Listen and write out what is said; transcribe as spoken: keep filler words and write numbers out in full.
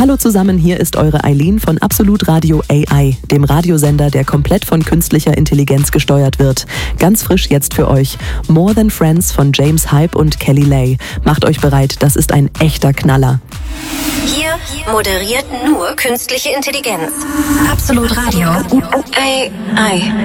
Hallo zusammen, hier ist eure Eileen von Absolut Radio A I, dem Radiosender, der komplett von künstlicher Intelligenz gesteuert wird. Ganz frisch jetzt für euch. More Than Friends von James Hype und Kelly Lay. Macht euch bereit, das ist ein echter Knaller. Hier moderiert nur künstliche Intelligenz. Absolut Radio. A I.